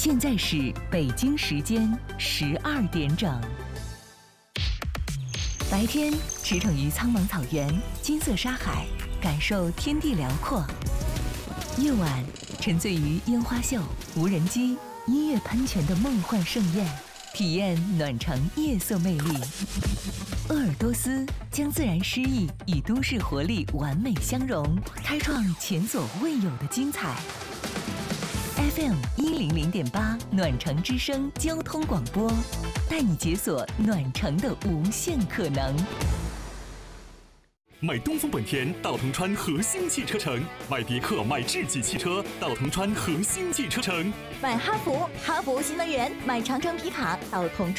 现在是北京时间12点整。白天驰骋于苍茫草原、金色沙海，感受天地辽阔；夜晚沉醉于烟花秀、无人机、音乐喷泉的梦幻盛宴，体验暖城夜色魅力。鄂尔多斯将自然诗意与都市活力完美相融，开创前所未有的精彩。FM 100.8暖城之声交通广播，带你解锁暖城的无限可能。 买东风本田到铜川核心汽车城，买别克、买智己汽车到铜川核心汽车城， 买哈弗新能源，买长城皮卡到铜川